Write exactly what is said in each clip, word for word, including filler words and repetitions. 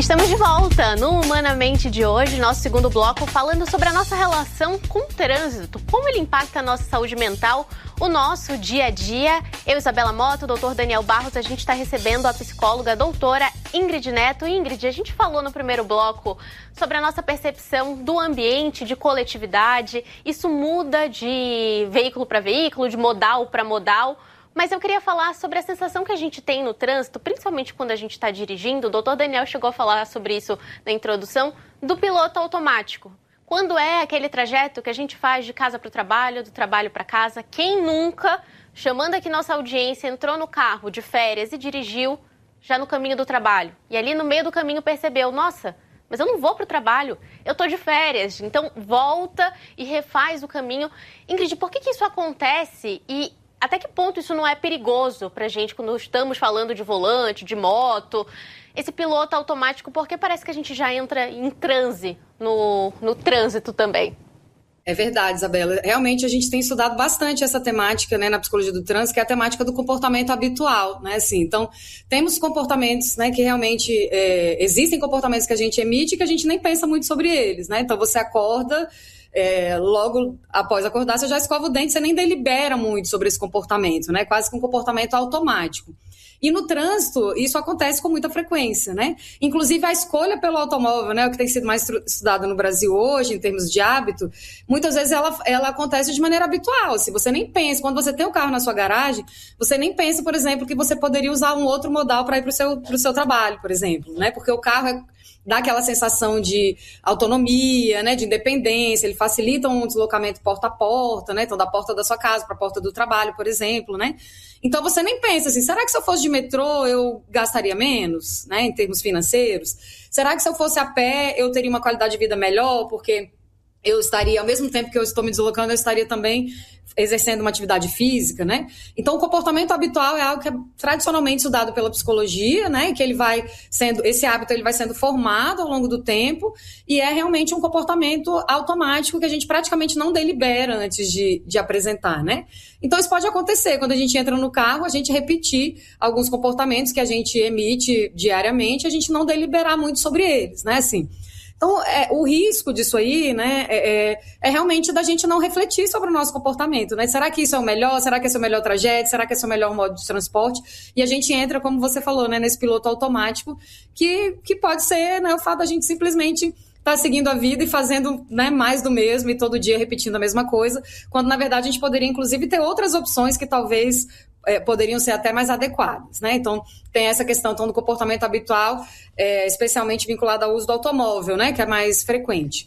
Estamos de volta no Humanamente de hoje, nosso segundo bloco, falando sobre a nossa relação com o trânsito, como ele impacta a nossa saúde mental, o nosso dia a dia. Eu, Isabela Mota, o doutor Daniel Barros, a gente está recebendo a psicóloga a doutora Ingrid Neto. Ingrid, a gente falou no primeiro bloco sobre a nossa percepção do ambiente, de coletividade. Isso muda de veículo para veículo, de modal para modal. Mas eu queria falar sobre a sensação que a gente tem no trânsito, principalmente quando a gente está dirigindo. O doutor Daniel chegou a falar sobre isso na introdução, do piloto automático. Quando é aquele trajeto que a gente faz de casa para o trabalho, do trabalho para casa, quem nunca, chamando aqui nossa audiência, entrou no carro de férias e dirigiu já no caminho do trabalho. E ali no meio do caminho percebeu, nossa, mas eu não vou para o trabalho, eu estou de férias. Então volta e refaz o caminho. Ingrid, por que que isso acontece e até que ponto isso não é perigoso pra gente quando estamos falando de volante, de moto, esse piloto automático, porque parece que a gente já entra em transe no, no trânsito também? É verdade, Isabela. Realmente a gente tem estudado bastante essa temática, né, na psicologia do trânsito, que é a temática do comportamento habitual, né, assim. Então, temos comportamentos, né, que realmente é, existem comportamentos que a gente emite e que a gente nem pensa muito sobre eles, né. Então, você acorda, É, logo após acordar, você já escova o dente, você nem delibera muito sobre esse comportamento, né? Quase que um comportamento automático. E no trânsito, isso acontece com muita frequência, né? Inclusive, a escolha pelo automóvel, né, o que tem sido mais estudado no Brasil hoje, em termos de hábito, muitas vezes ela, ela acontece de maneira habitual. Assim, você nem pensa, quando você tem o carro na sua garagem, você nem pensa, por exemplo, que você poderia usar um outro modal para ir para o seu, pro seu trabalho, por exemplo, né? Porque o carro é, dá aquela sensação de autonomia, né, de independência, ele facilita um deslocamento porta a porta, né, então da porta da sua casa para a porta do trabalho, por exemplo, né. Então você nem pensa assim, será que se eu fosse de metrô eu gastaria menos, né, em termos financeiros? Será que se eu fosse a pé eu teria uma qualidade de vida melhor, porque eu estaria, ao mesmo tempo que eu estou me deslocando, eu estaria também exercendo uma atividade física, né? Então, o comportamento habitual é algo que é tradicionalmente estudado pela psicologia, né? Que ele vai sendo, esse hábito ele vai sendo formado ao longo do tempo e é realmente um comportamento automático que a gente praticamente não delibera antes de, de apresentar, né? Então, isso pode acontecer quando a gente entra no carro, a gente repetir alguns comportamentos que a gente emite diariamente, a gente não deliberar muito sobre eles, né? Assim, então, é, o risco disso aí, né, é, é, é realmente da gente não refletir sobre o nosso comportamento, né? Será que isso é o melhor? Será que esse é o melhor trajeto? Será que esse é o melhor modo de transporte? E a gente entra, como você falou, né, nesse piloto automático, que, que pode ser, né, o fato da gente simplesmente estar seguindo a vida e fazendo, né, mais do mesmo e todo dia repetindo a mesma coisa, quando, na verdade, a gente poderia, inclusive, ter outras opções que talvez É, poderiam ser até mais adequadas, né? Então, tem essa questão então, do comportamento habitual, é, especialmente vinculado ao uso do automóvel, né? Que é mais frequente.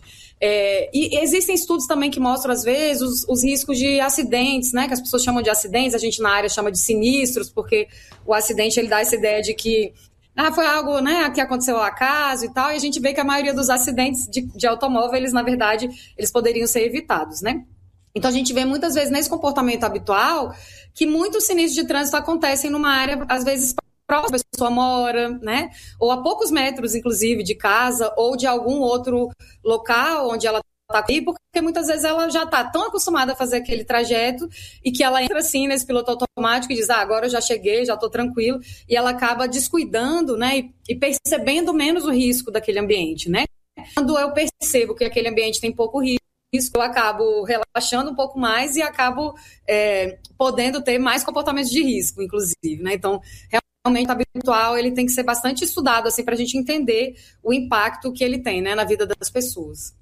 É, e existem estudos também que mostram, às vezes, os, os riscos de acidentes, né? Que as pessoas chamam de acidentes, a gente na área chama de sinistros, porque o acidente ele dá essa ideia de que ah, foi algo, né, que aconteceu ao acaso e tal, e a gente vê que a maioria dos acidentes de, de automóvel, eles, na verdade, eles poderiam ser evitados, né? Então, a gente vê muitas vezes nesse comportamento habitual que muitos sinistros de trânsito acontecem numa área, às vezes, próxima a pessoa mora, né? Ou a poucos metros, inclusive, de casa ou de algum outro local onde ela está aqui, porque muitas vezes ela já está tão acostumada a fazer aquele trajeto e que ela entra assim nesse piloto automático e diz, ah, agora eu já cheguei, já estou tranquilo, e ela acaba descuidando, né? E, e percebendo menos o risco daquele ambiente, né? Quando eu percebo que aquele ambiente tem pouco risco, isso eu acabo relaxando um pouco mais e acabo é, podendo ter mais comportamentos de risco, inclusive, né? Então, realmente, o habitual ele tem que ser bastante estudado assim, para a gente entender o impacto que ele tem, né, na vida das pessoas.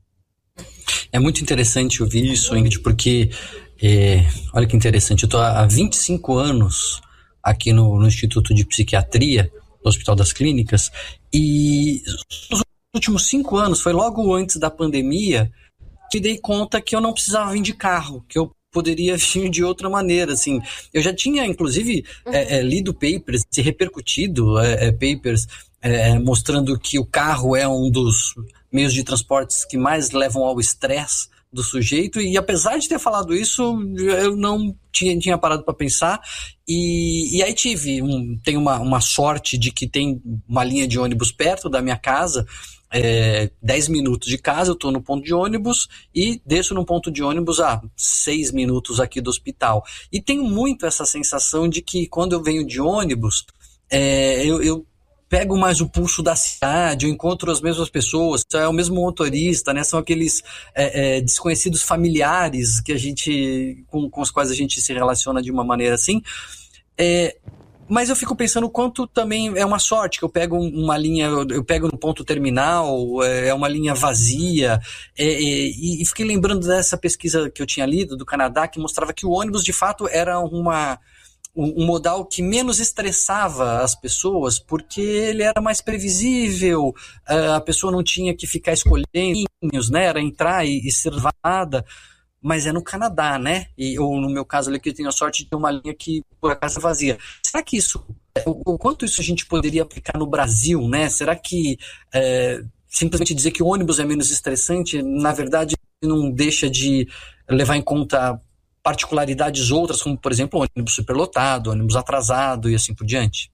É muito interessante ouvir isso, Ingrid, porque, é, olha que interessante, eu estou há vinte e cinco anos aqui no, no Instituto de Psiquiatria, no Hospital das Clínicas, e nos últimos cinco anos, foi logo antes da pandemia, que dei conta que eu não precisava vir de carro, que eu poderia vir de outra maneira, assim. Eu já tinha, inclusive, uhum. é, é, lido papers e repercutido é, é, papers é, mostrando que o carro é um dos meios de transportes que mais levam ao estresse do sujeito, e apesar de ter falado isso, eu não tinha, tinha parado para pensar, e, e aí tive, um, tenho uma, uma sorte de que tem uma linha de ônibus perto da minha casa, É, dez minutos de casa, eu estou no ponto de ônibus e desço no ponto de ônibus a seis minutos aqui do hospital. E tenho muito essa sensação de que quando eu venho de ônibus, é, eu, eu pego mais o pulso da cidade, eu encontro as mesmas pessoas, é o mesmo motorista, né? São aqueles é, é, desconhecidos familiares que a gente, com, com os quais a gente se relaciona de uma maneira assim. É, mas eu fico pensando o quanto também é uma sorte, que eu pego uma linha, eu pego no ponto terminal, é uma linha vazia, é, é, e, e fiquei lembrando dessa pesquisa que eu tinha lido do Canadá, que mostrava que o ônibus de fato era uma, um, um modal que menos estressava as pessoas, porque ele era mais previsível, a pessoa não tinha que ficar escolhendo, né, era entrar e, e ser levada. Mas é no Canadá, né? E, ou no meu caso ali, que eu tenho a sorte de ter uma linha que por acaso é vazia. Será que isso, o, o quanto isso a gente poderia aplicar no Brasil, né? Será que é, simplesmente dizer que o ônibus é menos estressante, na verdade, não deixa de levar em conta particularidades outras, como, por exemplo, ônibus superlotado, ônibus atrasado e assim por diante?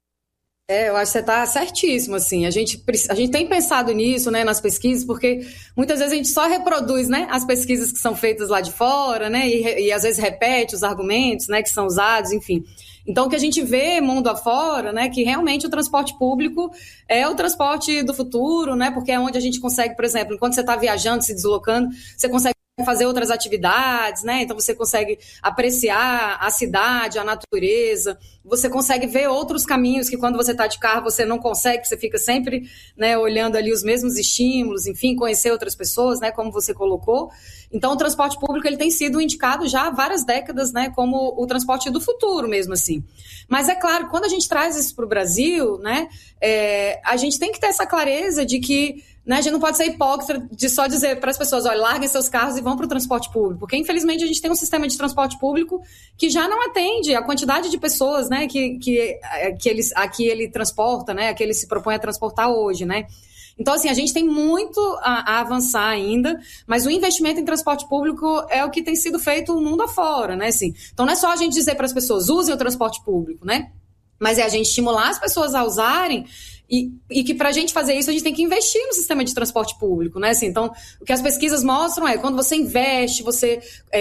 É, eu acho que você está certíssimo, assim, a gente, a gente tem pensado nisso, né, nas pesquisas, porque muitas vezes a gente só reproduz, né, as pesquisas que são feitas lá de fora, né, e, e às vezes repete os argumentos, né, que são usados, enfim. Então, o que a gente vê mundo afora, né, que realmente o transporte público é o transporte do futuro, né, porque é onde a gente consegue, por exemplo, enquanto você está viajando, se deslocando, você consegue fazer outras atividades, né? Então você consegue apreciar a cidade, a natureza, você consegue ver outros caminhos que quando você está de carro você não consegue, você fica sempre, né, olhando ali os mesmos estímulos, enfim, conhecer outras pessoas, né, como você colocou. Então o transporte público ele tem sido indicado já há várias décadas, né, como o transporte do futuro mesmo assim. Mas é claro, quando a gente traz isso para o Brasil, né, é, a gente tem que ter essa clareza de que, né, a gente não pode ser hipócrita de só dizer para as pessoas, olha, larguem seus carros e vão para o transporte público, porque infelizmente a gente tem um sistema de transporte público que já não atende a quantidade de pessoas, né, que, que, que ele, aqui ele transporta, né, que ele se propõe a transportar hoje, né. Então, assim, a gente tem muito a, a avançar ainda, mas o investimento em transporte público é o que tem sido feito o mundo afora, né, assim. Então não é só a gente dizer para as pessoas, usem o transporte público, né, mas é a gente estimular as pessoas a usarem. E, e que para a gente fazer isso, a gente tem que investir no sistema de transporte público, né? Assim, então, o que as pesquisas mostram é quando você investe, você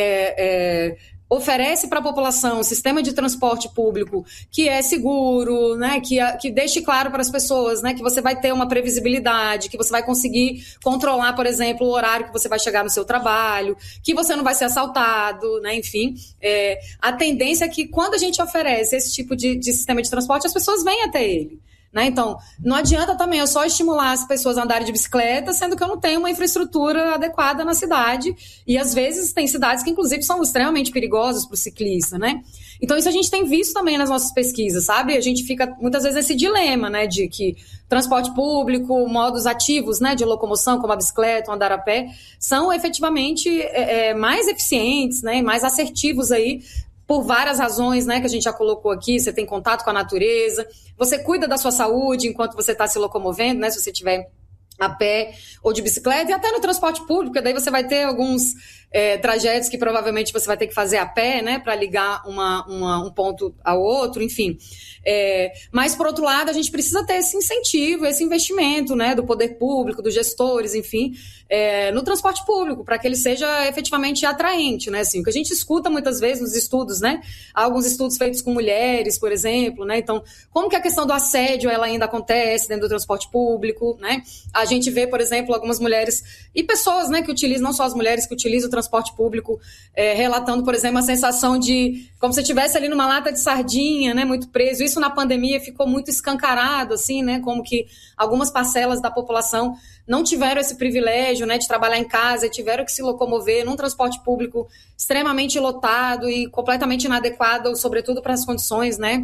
é, é, oferece para a população um sistema de transporte público que é seguro, né? Que, que deixe claro para as pessoas, né? Que você vai ter uma previsibilidade, que você vai conseguir controlar, por exemplo, o horário que você vai chegar no seu trabalho, que você não vai ser assaltado, né? Enfim, é, a tendência é que quando a gente oferece esse tipo de, de sistema de transporte, as pessoas vêm até ele. Né? Então, não adianta também eu só estimular as pessoas a andarem de bicicleta, sendo que eu não tenho uma infraestrutura adequada na cidade, e às vezes tem cidades que inclusive são extremamente perigosas para o ciclista, né? Então isso a gente tem visto também nas nossas pesquisas, sabe? A gente fica muitas vezes nesse dilema, né, de que transporte público, modos ativos, né, de locomoção, como a bicicleta, o andar a pé, são efetivamente é, mais eficientes, né, mais assertivos aí, por várias razões, né, que a gente já colocou aqui. Você tem contato com a natureza, você cuida da sua saúde enquanto você está se locomovendo, né, se você estiver a pé ou de bicicleta, e até no transporte público, porque daí você vai ter alguns é, trajetos que provavelmente você vai ter que fazer a pé, né, para ligar uma, uma, um ponto ao outro, enfim. É, mas, por outro lado, a gente precisa ter esse incentivo, esse investimento, né, do poder público, dos gestores, enfim, é, no transporte público, para que ele seja efetivamente atraente, né, assim, o que a gente escuta muitas vezes nos estudos, né, há alguns estudos feitos com mulheres, por exemplo, né, então, como que a questão do assédio, ela ainda acontece dentro do transporte público, né, a gente vê, por exemplo, algumas mulheres e pessoas, né, que utilizam, não só as mulheres que utilizam o transporte público, é, relatando, por exemplo, a sensação de como se estivesse ali numa lata de sardinha, né, muito preso. Isso na pandemia ficou muito escancarado, assim, né, como que algumas parcelas da população não tiveram esse privilégio, né, de trabalhar em casa e tiveram que se locomover num transporte público extremamente lotado e completamente inadequado, sobretudo para as condições, né,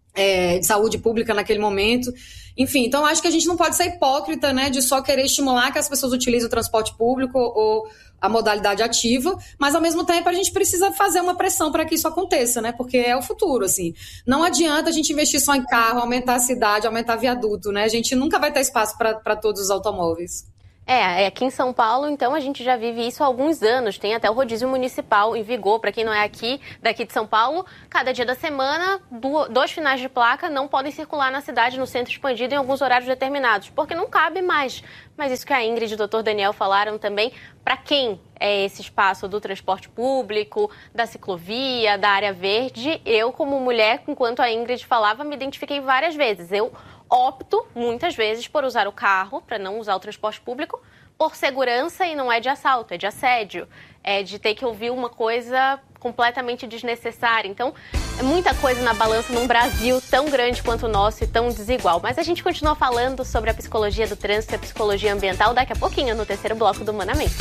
é, de saúde pública naquele momento. Enfim, então acho que a gente não pode ser hipócrita, né, de só querer estimular que as pessoas utilizem o transporte público ou a modalidade ativa, mas ao mesmo tempo a gente precisa fazer uma pressão para que isso aconteça, né, porque é o futuro, assim. Não adianta a gente investir só em carro, aumentar a cidade, aumentar viaduto, né, a gente nunca vai ter espaço para todos os automóveis. É, aqui em São Paulo, então, a gente já vive isso há alguns anos. Tem até o rodízio municipal em vigor. Para quem não é aqui, daqui de São Paulo, cada dia da semana, dois finais de placa não podem circular na cidade, no centro expandido, em alguns horários determinados, porque não cabe mais. Mas isso que a Ingrid e o doutor Daniel falaram também, para quem é esse espaço do transporte público, da ciclovia, da área verde, eu, como mulher, enquanto a Ingrid falava, me identifiquei várias vezes. Eu opto, muitas vezes, por usar o carro, para não usar o transporte público, por segurança, e não é de assalto, é de assédio, é de ter que ouvir uma coisa completamente desnecessária. Então, é muita coisa na balança num Brasil tão grande quanto o nosso e tão desigual. Mas a gente continua falando sobre a psicologia do trânsito e a psicologia ambiental daqui a pouquinho, no terceiro bloco do Humanamente.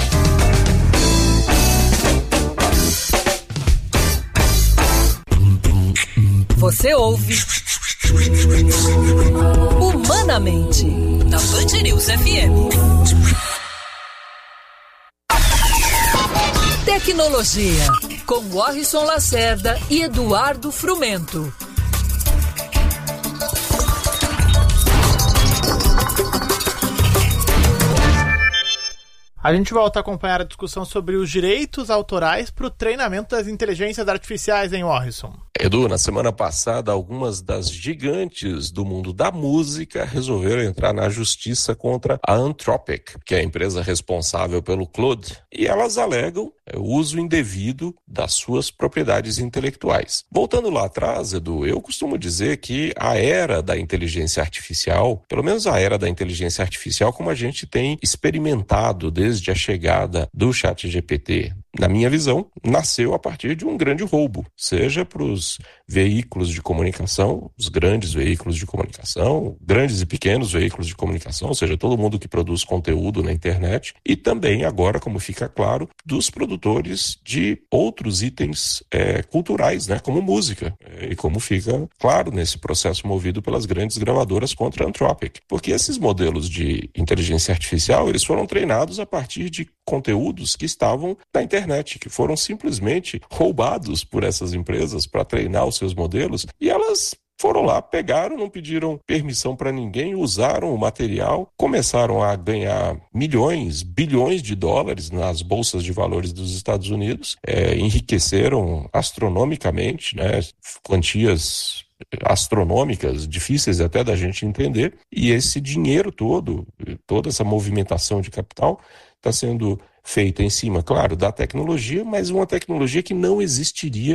Você ouve Humanamente, na Band News F M. Tecnologia, com Warrison Lacerda e Eduardo Frumento. A gente volta a acompanhar a discussão sobre os direitos autorais para o treinamento das inteligências artificiais em Warrison. Edu, na semana passada, algumas das gigantes do mundo da música resolveram entrar na justiça contra a Anthropic, que é a empresa responsável pelo Claude, e elas alegam o uso indevido das suas propriedades intelectuais. Voltando lá atrás, Edu, eu costumo dizer que a era da inteligência artificial, pelo menos a era da inteligência artificial como a gente tem experimentado desde a chegada do ChatGPT, na minha visão, nasceu a partir de um grande roubo, seja para os veículos de comunicação, os grandes veículos de comunicação, grandes e pequenos veículos de comunicação, ou seja, todo mundo que produz conteúdo na internet, e também agora, como fica claro, dos produtores de outros itens é, culturais, né, como música, e como fica claro nesse processo movido pelas grandes gravadoras contra a Anthropic, porque esses modelos de inteligência artificial, eles foram treinados a partir de conteúdos que estavam na internet, que foram simplesmente roubados por essas empresas para treinar os seus modelos, e elas foram lá, pegaram, não pediram permissão para ninguém, usaram o material, começaram a ganhar milhões, bilhões de dólares nas bolsas de valores dos Estados Unidos, é, enriqueceram astronomicamente, né, quantias astronômicas, difíceis até da gente entender, e esse dinheiro todo, toda essa movimentação de capital está sendo feita em cima, claro, da tecnologia, mas uma tecnologia que não existiria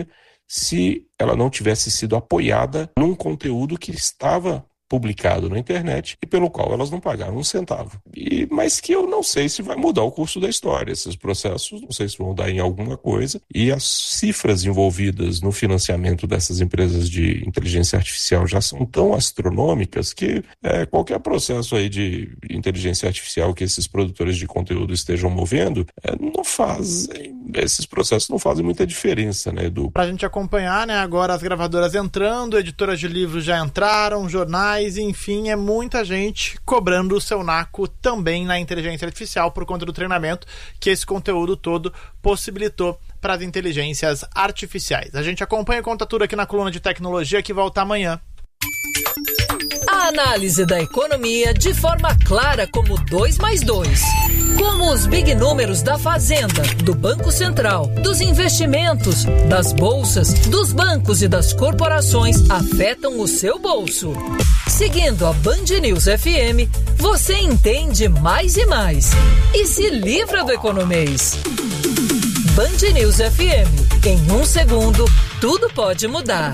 se ela não tivesse sido apoiada num conteúdo que estava publicado na internet e pelo qual elas não pagaram um centavo. E, mas que eu não sei se vai mudar o curso da história. Esses processos, não sei se vão dar em alguma coisa. E as cifras envolvidas no financiamento dessas empresas de inteligência artificial já são tão astronômicas que é, qualquer processo aí de inteligência artificial que esses produtores de conteúdo estejam movendo, é, não fazem, esses processos não fazem muita diferença, né, Edu? Pra gente acompanhar, né, agora as gravadoras entrando, editoras de livros já entraram, jornais, enfim, é muita gente cobrando o seu naco também na inteligência artificial por conta do treinamento que esse conteúdo todo possibilitou para as inteligências artificiais. A gente acompanha e conta tudo aqui na coluna de tecnologia que volta amanhã. A análise da economia de forma clara como dois mais dois. Como os big números da Fazenda, do Banco Central, dos investimentos, das bolsas, dos bancos e das corporações afetam o seu bolso. Seguindo a Band News F M, você entende mais e mais. E se livra do economês. Band News F M. Em um segundo, tudo pode mudar.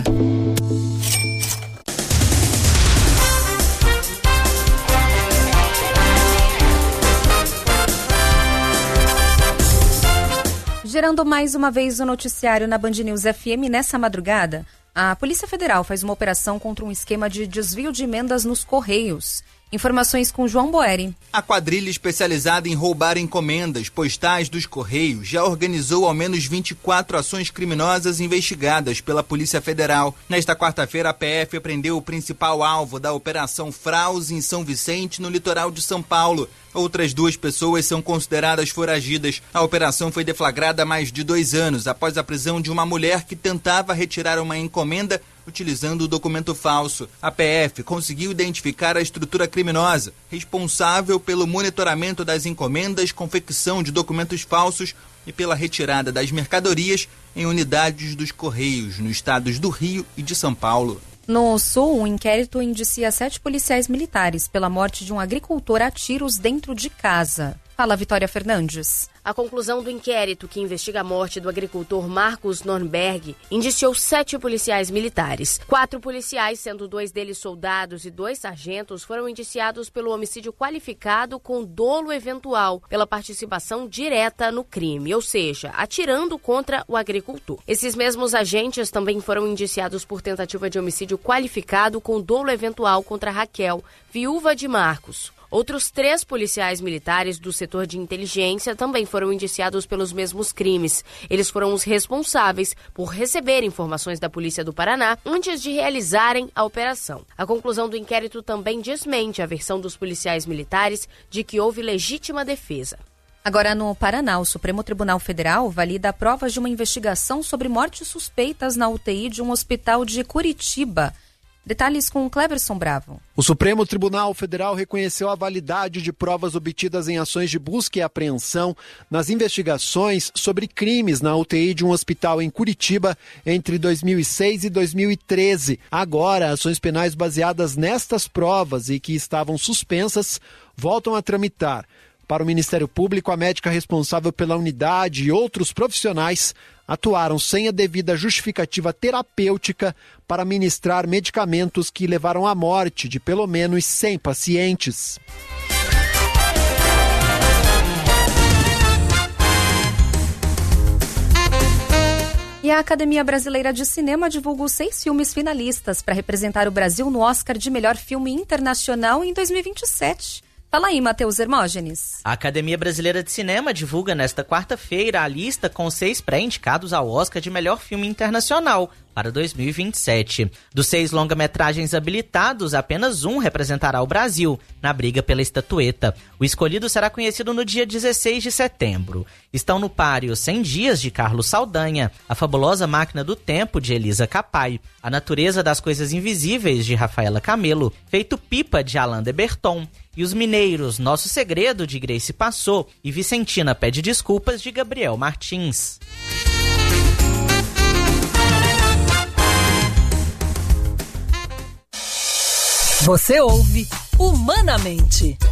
Gerando mais uma vez o noticiário na Band News F M nessa madrugada, a Polícia Federal faz uma operação contra um esquema de desvio de emendas nos Correios. Informações com João Boeri. A quadrilha especializada em roubar encomendas postais dos Correios já organizou ao menos vinte e quatro ações criminosas investigadas pela Polícia Federal. Nesta quarta-feira, a P F prendeu o principal alvo da Operação Fraus em São Vicente, no litoral de São Paulo. Outras duas pessoas são consideradas foragidas. A operação foi deflagrada há mais de dois anos, após a prisão de uma mulher que tentava retirar uma encomenda utilizando o documento falso. A P F conseguiu identificar a estrutura criminosa, responsável pelo monitoramento das encomendas, confecção de documentos falsos e pela retirada das mercadorias em unidades dos Correios, nos estados do Rio e de São Paulo. No Sul, um inquérito indicia sete policiais militares pela morte de um agricultor a tiros dentro de casa. Fala, Vitória Fernandes. A conclusão do inquérito que investiga a morte do agricultor Marcos Nornberg indiciou sete policiais militares. Quatro policiais, sendo dois deles soldados e dois sargentos, foram indiciados pelo homicídio qualificado com dolo eventual, pela participação direta no crime, ou seja, atirando contra o agricultor. Esses mesmos agentes também foram indiciados por tentativa de homicídio qualificado com dolo eventual contra Raquel, viúva de Marcos. Outros três policiais militares do setor de inteligência também foram indiciados pelos mesmos crimes. Eles foram os responsáveis por receber informações da Polícia do Paraná antes de realizarem a operação. A conclusão do inquérito também desmente a versão dos policiais militares de que houve legítima defesa. Agora, no Paraná, o Supremo Tribunal Federal valida provas de uma investigação sobre mortes suspeitas na U T I de um hospital de Curitiba. Detalhes com Cleverson Bravo. O Supremo Tribunal Federal reconheceu a validade de provas obtidas em ações de busca e apreensão nas investigações sobre crimes na U T I de um hospital em Curitiba entre dois mil e seis e dois mil e treze. Agora, ações penais baseadas nestas provas e que estavam suspensas voltam a tramitar. Para o Ministério Público, a médica responsável pela unidade e outros profissionais atuaram sem a devida justificativa terapêutica para ministrar medicamentos que levaram à morte de pelo menos cem pacientes. E a Academia Brasileira de Cinema divulgou seis filmes finalistas para representar o Brasil no Oscar de Melhor Filme Internacional em dois mil e vinte e sete. Fala aí, Matheus Hermógenes. A Academia Brasileira de Cinema divulga nesta quarta-feira a lista com seis pré-indicados ao Oscar de Melhor Filme Internacional para dois mil e vinte e sete. Dos seis longa-metragens habilitados, apenas um representará o Brasil na briga pela estatueta. O escolhido será conhecido no dia dezesseis de setembro. Estão no páreo cem dias, de Carlos Saldanha, A Fabulosa Máquina do Tempo, de Elisa Capai, A Natureza das Coisas Invisíveis, de Rafaela Camelo, Feito Pipa, de Alain de Berton, e Os Mineiros, Nosso Segredo, de Grace Passou, e Vicentina Pede Desculpas, de Gabriel Martins. Você ouve Humanamente.